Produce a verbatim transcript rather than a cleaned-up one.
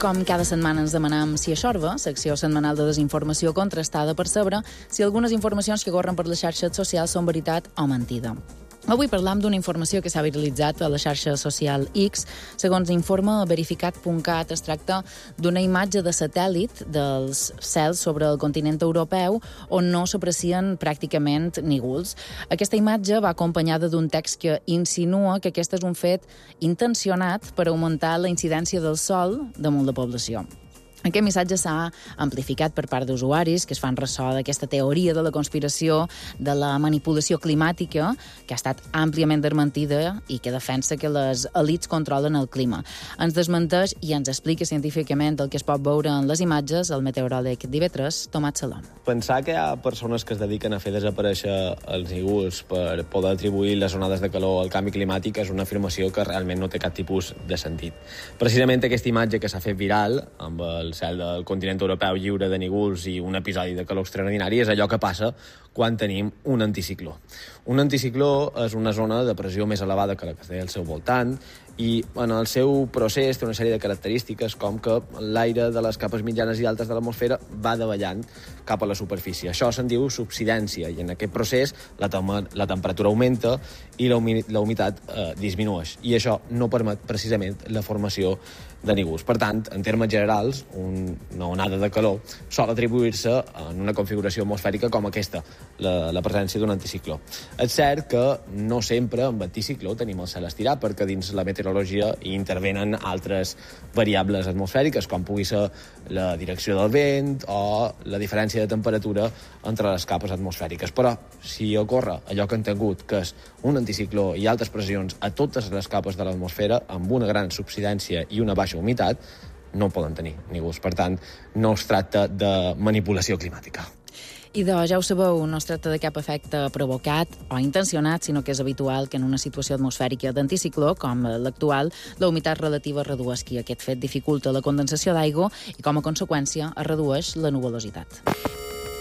Com cada setmana ens demanem si aixorba, secció setmanal de desinformació contrastada per saber si algunes informacions que corren per les xarxes socials són veritat o mentida. Avui parlam d'una informació que s'ha viralitzat a la xarxa social X. Segons informa verificat punt cat, es tracta d'una imatge de satèl·lit dels cels sobre el continent europeu on no s'aprecien pràcticament nígols. Aquesta imatge va acompanyada d'un text que insinua que aquest és un fet intencionat per augmentar la incidència del sol damunt la població. Aquest missatge s'ha amplificat per part d'usuaris que es fan ressò d'aquesta teoria de la conspiració, de la manipulació climàtica, que ha estat àmpliament desmentida i que defensa que les elits controlen el clima. Ens desmenteix i ens explica científicament el que es pot veure en les imatges el meteoròleg d'I V tres, Tomàs Salom. Pensar que hi ha persones que es dediquen a fer desaparèixer els nígols per poder atribuir les onades de calor al canvi climàtic és una afirmació que realment no té cap tipus de sentit. Precisament aquesta imatge que s'ha fet viral amb el cel del continent europeu lliure de nígols i un episodi de calor extraordinari és allò que passa quan tenim un anticicló. Un anticicló és una zona de pressió més elevada que la que té al seu voltant i en el seu procés té una sèrie de característiques com que l'aire de les capes mitjanes i altes de l'atmosfera va davallant cap a la superfície. Això se'n diu subsidència i en aquest procés la, tem- la temperatura augmenta i la, humi- la humitat eh, disminueix i això no permet precisament la formació de nígols. Per tant, en termes generals, un, una onada de calor sol atribuir-se en una configuració atmosfèrica com aquesta, la, la presència d'un anticicló. És cert que no sempre amb anticicló tenim el cel estirat, perquè dins la meteorologia hi intervenen altres variables atmosfèriques, com pugui ser la direcció del vent o la diferència de temperatura entre les capes atmosfèriques. Però si ocorre allò que hem tingut, que és un anticicló i altres pressions a totes les capes de l'atmosfera, amb una gran subsidència i una baixa humitat, no poden tenir nígols. Per tant, no es tracta de manipulació climàtica. I de, ja ho sabeu, no es tracta de cap efecte provocat o intencionat, sinó que és habitual que en una situació atmosfèrica d'anticicló, com l'actual, la humitat relativa redueixi. Aquest fet dificulta la condensació d'aigua i, com a conseqüència, es redueix la nuvolositat.